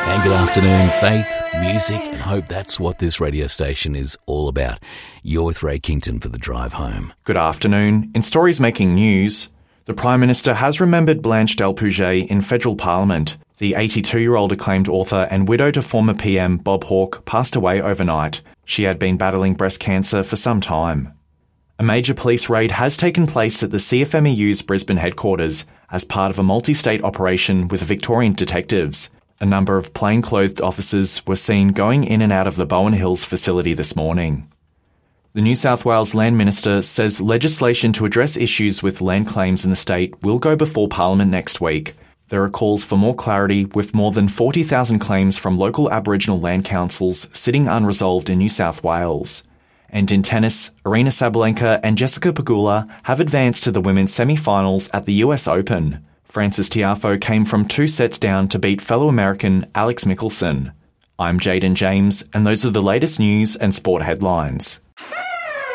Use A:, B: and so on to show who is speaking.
A: And good afternoon. Faith, music and hope, that's what this radio station is all about. You're with Ray Kington for The Drive Home.
B: Good afternoon. In stories making news, the Prime Minister has remembered Blanche Delpouget in federal parliament. The 82-year-old acclaimed author and widow to former PM Bob Hawke passed away overnight. She had been battling breast cancer for some time. A major police raid has taken place at the CFMEU's Brisbane headquarters as part of a multi-state operation with Victorian detectives. A number of plainclothed officers were seen going in and out of the Bowen Hills facility this morning. The New South Wales Land Minister says legislation to address issues with land claims in the state will go before Parliament next week. There are calls for more clarity, with more than 40,000 claims from local Aboriginal land councils sitting unresolved in New South Wales. And in tennis, Aryna Sabalenka and Jessica Pegula have advanced to the women's semi-finals at the US Open. Frances Tiafoe came from 2 sets down to beat fellow American Alex Michelsen. I'm Jaden James, and those are the latest news and sport headlines.